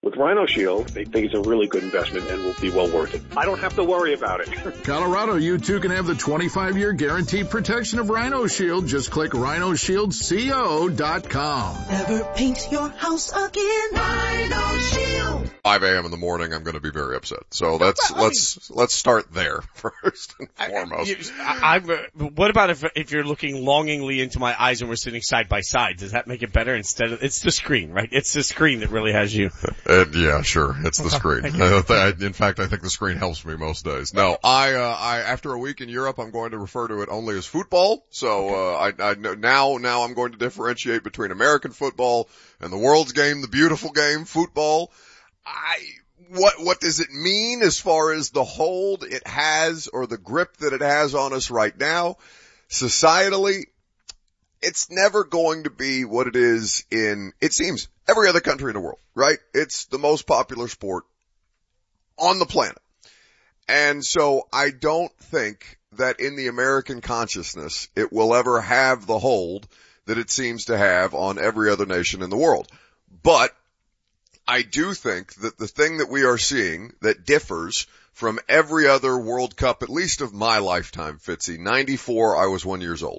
With Rhino Shield, they think it's a really good investment and will be well worth it. I don't have to worry about it. Colorado, you too can have the 25-year guaranteed protection of Rhino Shield. Just click rhinoshieldco.com. Never paint your house again. Rhino Shield. 5 a.m. in the morning, I'm going to be very upset. So let's start there first and foremost. What about if you're looking longingly into my eyes and we're sitting side by side? Does that make it better instead of, it's the screen, right? It's the screen that really has you. Yeah, sure. It's the screen. In fact, I think the screen helps me most days. No, I after a week in Europe, I'm going to refer to it only as football. So, I now I'm going to differentiate between American football and the world's game, the beautiful game, football. What does it mean as far as the hold it has or the grip that it has on us right now? Societally, it's never going to be what it is in, it seems, every other country in the world, right? It's the most popular sport on the planet. And so I don't think that in the American consciousness it will ever have the hold that it seems to have on every other nation in the world. But I do think that the thing that we are seeing that differs from every other World Cup, at least of my lifetime, Fitzy, 94, I was 1 year old.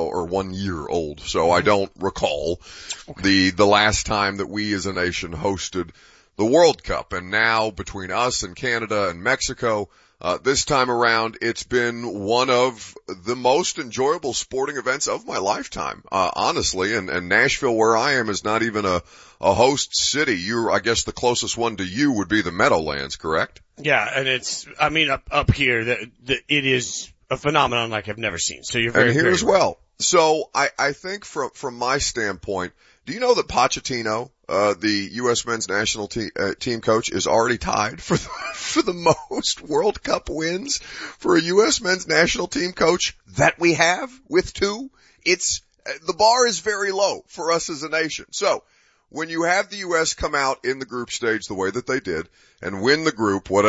So I don't recall the last time that we as a nation hosted the World Cup. And now between us and Canada and Mexico, this time around, it's been one of the most enjoyable sporting events of my lifetime, honestly. And Nashville, where I am, is not even a host city. I guess the closest one to you would be the Meadowlands, correct? Yeah, and up here, it is a phenomenon like I've never seen. So you're very, and here very as well. So I think from my standpoint, do you know that Pochettino, the U.S. men's national team coach, is already tied for the most World Cup wins for a U.S. men's national team coach that we have with 2? The bar is very low for us as a nation. So when you have the U.S. come out in the group stage the way that they did and win the group, we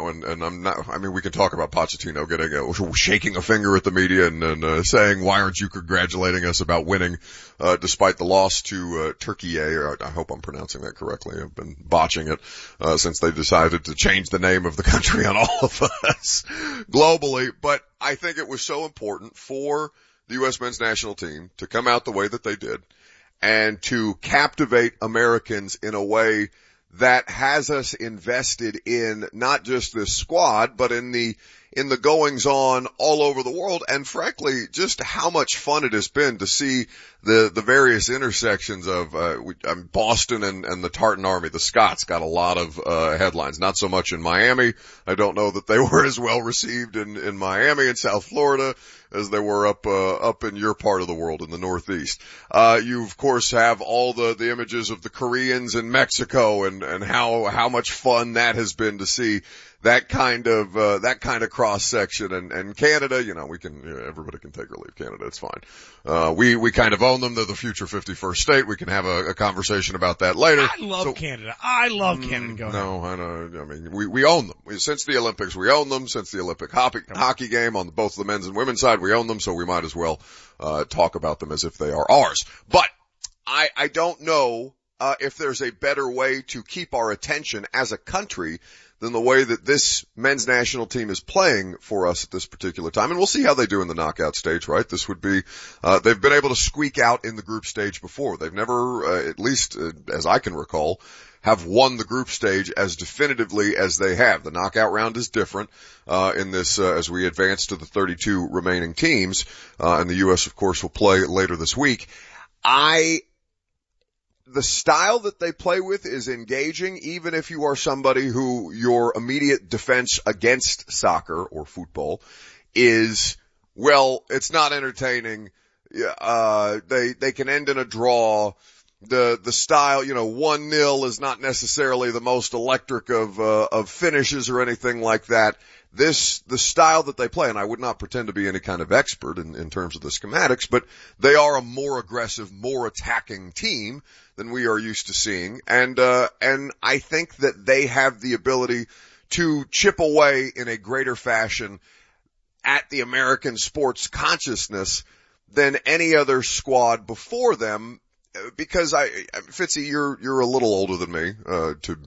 can talk about Pochettino shaking a finger at the media and saying, why aren't you congratulating us about winning, despite the loss to, Turkey, or I hope I'm pronouncing that correctly. I've been botching it, since they decided to change the name of the country on all of us globally. But I think it was so important for the U.S. men's national team to come out the way that they did and to captivate Americans in a way that has us invested in not just this squad, but in the goings on all over the world. And frankly, just how much fun it has been to see the various intersections of, Boston and the Tartan Army. The Scots got a lot of, headlines, not so much in Miami. I don't know that they were as well received in Miami and South Florida as they were up in your part of the world in the Northeast. You of course have all the images of the Koreans in Mexico and how much fun that has been to see that kind of cross section and Canada, everybody can take or leave Canada. It's fine. We kind of own them. They're the future 51st state. We can have a conversation about that later. I love Canada. I love Canada. No, I know. I mean, we own them. Since the Olympics, we own them. Since the Olympic hockey game on both the men's and women's side, we own them. So we might as well, talk about them as if they are ours. But I don't know, if there's a better way to keep our attention as a country than the way that this men's national team is playing for us at this particular time. And we'll see how they do in the knockout stage, right? This would be, they've been able to squeak out in the group stage before. They've never, at least as I can recall, have won the group stage as definitively as they have. The knockout round is different, in this, as we advance to the 32 remaining teams, and the U.S. of course will play later this week. The style that they play with is engaging, even if you are somebody who your immediate defense against soccer or football is, well, it's not entertaining. They can end in a draw. The style, 1-0 is not necessarily the most electric of finishes or anything like that. The style that they play, and I would not pretend to be any kind of expert in terms of the schematics, but they are a more aggressive, more attacking team than we are used to seeing. And I think that they have the ability to chip away in a greater fashion at the American sports consciousness than any other squad before them. Because Fitzy, you're a little older than me, to